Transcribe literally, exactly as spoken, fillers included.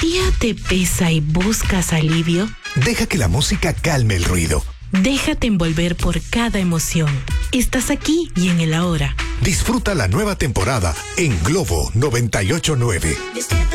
día te pesa y buscas alivio? Deja que la música calme el ruido. Déjate envolver por cada emoción. Estás aquí y en el ahora. Disfruta la nueva temporada en Globo noventa y ocho punto nueve.